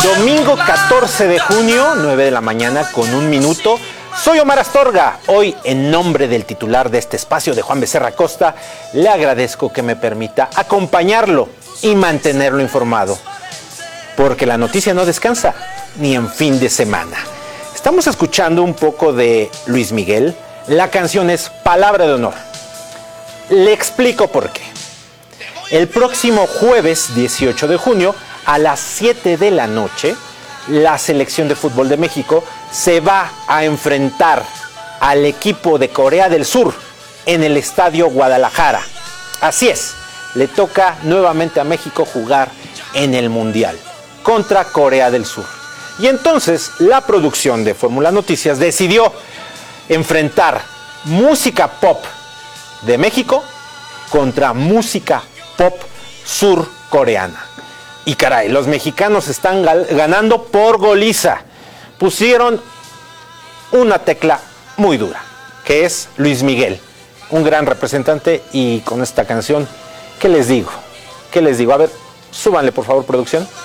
Domingo 14 de junio, 9 de la mañana con 1 minuto. Soy Omar Astorga. Hoy, en nombre del titular de este espacio, de Juan Becerra Costa, le agradezco que me permita acompañarlo y mantenerlo informado. Porque la noticia no descansa, ni en fin de semana. Estamos escuchando un poco de Luis Miguel. La canción es Palabra de Honor. Le explico por qué. El próximo jueves 18 de junio, a las 7 de la noche, la selección de fútbol de México se va a enfrentar al equipo de Corea del Sur en el Estadio Guadalajara. Así es, le toca nuevamente a México jugar en el Mundial contra Corea del Sur. Y entonces la producción de Fórmula Noticias decidió enfrentar música pop de México contra música pop surcoreana. Y caray, los mexicanos están ganando por goliza. Pusieron una tecla muy dura, que es Luis Miguel, un gran representante. Y con esta canción, ¿qué les digo? ¿Qué les digo? A ver, súbanle por favor, producción.